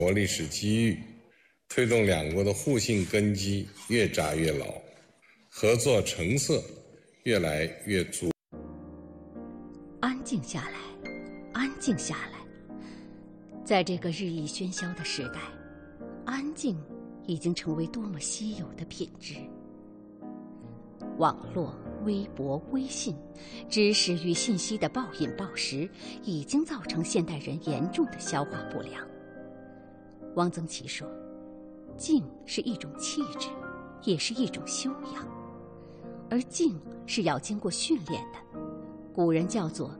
国历史机遇，推动两国的互信根基越扎越牢，合作成色越来越足。 安静下来，安静下来。在这个日益喧嚣的时代，安静已经成为多么稀有的品质。网络、微博、微信，知识与信息的暴饮暴食，已经造成现代人严重的消化不良。汪曾祺说，静是一种气质，也是一种修养，而静是要经过训练的。古人叫做